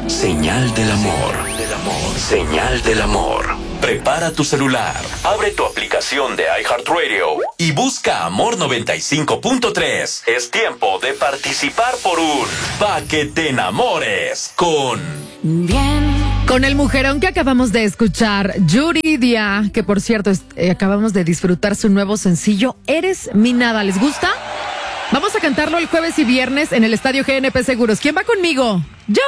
Señal del amor. Señal del amor. Prepara tu celular, abre tu aplicación de iHeartRadio y busca Amor 95.3. Es tiempo de participar por un Pa' que te enamores con... Con el mujerón que acabamos de escuchar, Yuridia, que por cierto acabamos de disfrutar su nuevo sencillo, Eres mi nada. ¿Les gusta? Vamos a cantarlo el jueves y viernes en el Estadio GNP Seguros. ¿Quién va conmigo?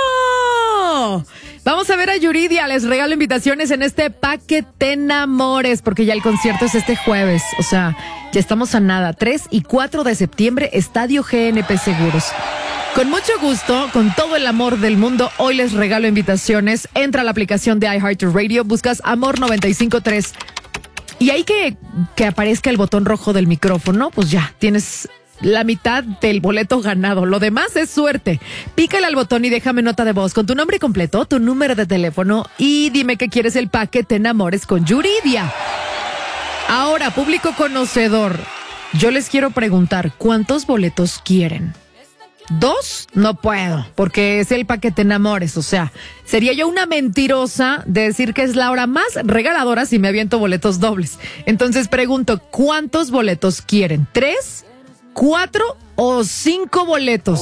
¡Yo! Vamos a ver a Yuridia. Les regalo invitaciones en este Pa' que te enamores, porque ya el concierto es este jueves. O sea, ya estamos a nada. 3 y 4 de septiembre, Estadio GNP Seguros. Con mucho gusto, con todo el amor del mundo, hoy les regalo invitaciones. Entra a la aplicación de iHeartRadio, buscas Amor 95.3 y ahí que aparezca el botón rojo del micrófono, pues ya tienes la mitad del boleto ganado. Lo demás es suerte. Pícale al botón y déjame nota de voz con tu nombre completo, tu número de teléfono y dime que quieres el Pa' que te enamores con Yuridia. Ahora, público conocedor, yo les quiero preguntar, ¿cuántos boletos quieren? 2, no puedo, porque es el Pa' que te enamores. O sea, sería yo una mentirosa de decir que es la hora más regaladora si me aviento boletos dobles. Entonces pregunto, ¿cuántos boletos quieren? 3, 4 o 5 boletos.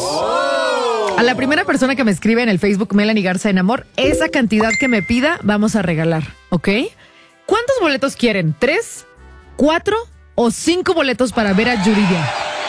A la primera persona que me escribe en el Facebook Melanie Garza en Amor, esa cantidad que me pida vamos a regalar, ¿ok? ¿Cuántos boletos quieren? 3, 4 o 5 boletos para ver a Yuridia.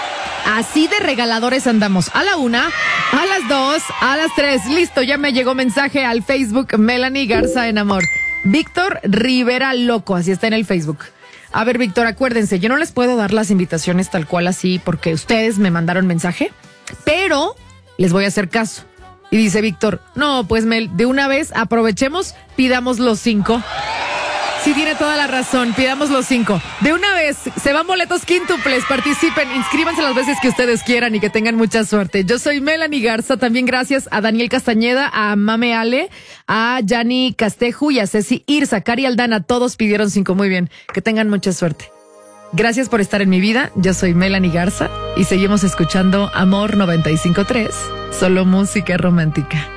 Así de regaladores andamos. A la 1, a las 2, a las 3. Listo, ya me llegó mensaje al Facebook Melanie Garza en Amor. Víctor Rivera Loco, así está en el Facebook. A ver, Víctor, acuérdense, yo no les puedo dar las invitaciones tal cual así porque ustedes me mandaron mensaje, pero les voy a hacer caso. Y dice Víctor, no, pues Mel, de una vez aprovechemos, pidamos los 5. Sí, tiene toda la razón, pidamos los 5. De una vez, se van boletos quíntuples, participen, inscríbanse las veces que ustedes quieran y que tengan mucha suerte. Yo soy Melanie Garza, también gracias a Daniel Castañeda, a Mame Ale, a Yanni Casteju y a Ceci Irza, Cari Aldana, todos pidieron 5, muy bien, que tengan mucha suerte. Gracias por estar en mi vida, yo soy Melanie Garza y seguimos escuchando Amor 95.3, solo música romántica.